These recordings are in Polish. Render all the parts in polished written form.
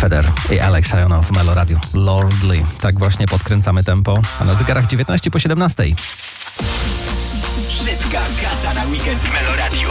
Feder i Alex Hayono w Melo Radio. Lordly. Tak właśnie podkręcamy tempo. A na zegarach 19 po 17. Szybka kasa na weekend w Melo Radio.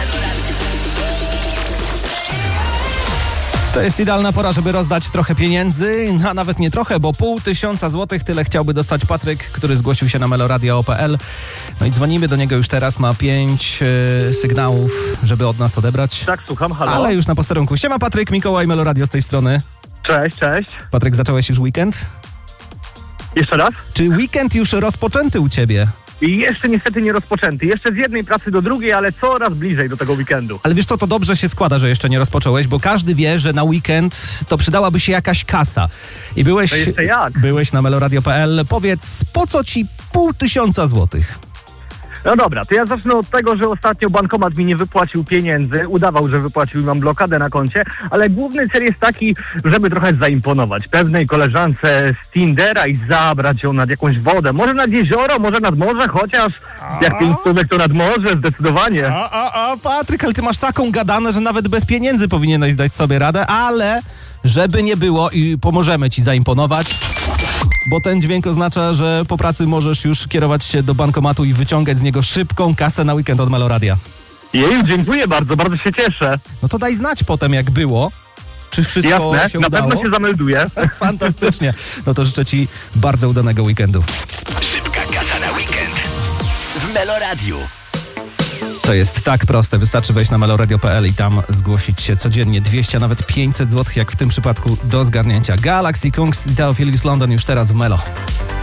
To jest idealna pora, żeby rozdać trochę pieniędzy, a nawet nie trochę, bo 500 złotych. Tyle chciałby dostać Patryk, który zgłosił się na meloradio.pl. No i dzwonimy do niego już teraz, ma 5 sygnałów, żeby od nas odebrać. Tak, słucham, halo. Ale już na posterunku. Siema Patryk, Mikołaj, Meloradio z tej strony. Cześć. Patryk, zacząłeś już weekend? Jeszcze raz? Czy weekend już rozpoczęty u ciebie? I jeszcze niestety nie rozpoczęty. Jeszcze z jednej pracy do drugiej, ale coraz bliżej do tego weekendu. Ale wiesz co, to dobrze się składa, że jeszcze nie rozpocząłeś, bo każdy wie, że na weekend to przydałaby się jakaś kasa. I To jeszcze jak? byłeś na meloradio.pl. Powiedz, po co ci 500 złotych? No dobra, to ja zacznę od tego, że ostatnio bankomat mi nie wypłacił pieniędzy. Udawał, że wypłacił i mam blokadę na koncie, ale główny cel jest taki, żeby trochę zaimponować pewnej koleżance z Tindera i zabrać ją nad jakąś wodę. Może nad jezioro, może nad morze, chociaż jak 5 stówek to nad morze, zdecydowanie. Patryk, ale ty masz taką gadanę, że nawet bez pieniędzy powinieneś dać sobie radę, ale żeby nie było i pomożemy ci zaimponować. Bo ten dźwięk oznacza, że po pracy możesz już kierować się do bankomatu i wyciągać z niego szybką kasę na weekend od Meloradia. Jej, dziękuję bardzo, bardzo się cieszę. No to daj znać potem, jak było. Czy wszystko Jasne, się na udało? pewno się zamelduję. Fantastycznie. No to życzę ci bardzo udanego weekendu. Szybka kasa na weekend w Melo Radio. To jest tak proste. Wystarczy wejść na meloradio.pl i tam zgłosić się codziennie 200, a nawet 500 zł, jak w tym przypadku, do zgarnięcia. Galaxy Kungs i Theophilus London już teraz w Melo.